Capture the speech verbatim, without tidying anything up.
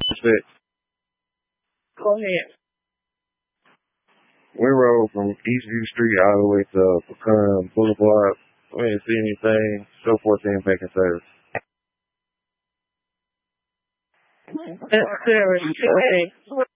Respect. Go ahead. We rode from Eastview Street all the way to Pecan Boulevard. We didn't see anything. So fourteen back in service. That's very good.